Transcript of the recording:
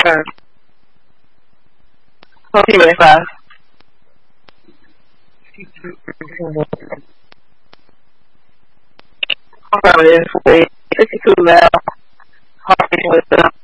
Okay, very fast. Affirmative. 62 now. Heart rate was up.